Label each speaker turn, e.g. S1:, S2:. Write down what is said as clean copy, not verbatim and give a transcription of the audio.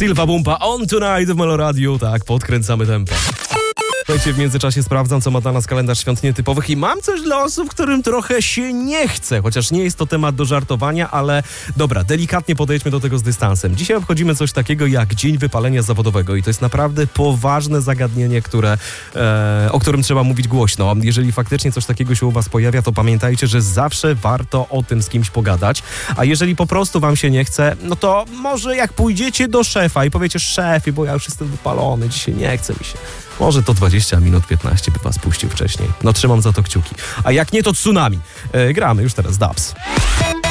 S1: Silva Bumpa on tonight w Meloradiu. Tak, podkręcamy tempo. Słuchajcie, w międzyczasie sprawdzam, co ma dla nas kalendarz świąt nietypowych i mam coś dla osób, którym trochę się nie chce, chociaż nie jest to temat do żartowania, ale dobra, delikatnie podejdźmy do tego z dystansem. Dzisiaj obchodzimy coś takiego jak Dzień Wypalenia Zawodowego i to jest naprawdę poważne zagadnienie, o którym trzeba mówić głośno. Jeżeli faktycznie coś takiego się u was pojawia, to pamiętajcie, że zawsze warto o tym z kimś pogadać, a jeżeli po prostu wam się nie chce, no to może jak pójdziecie do szefa i powiecie: szefie, bo ja już jestem wypalony, dzisiaj nie chce mi się. Może to 20 minut, 15 by was puścił wcześniej. No trzymam za to kciuki. A jak nie, to tsunami. Gramy już teraz Dubs.